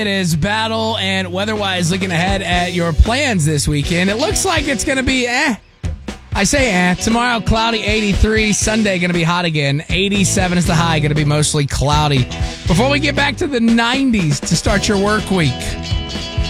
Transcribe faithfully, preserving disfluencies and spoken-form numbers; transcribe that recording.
It is battle and weather-wise looking ahead at your plans this weekend. It looks like it's going to be eh. I say eh. Tomorrow, cloudy, eighty-three. Sunday, going to be hot again. eighty-seven is the high. Going to be mostly cloudy. Before we get back to the nineties to start your work week,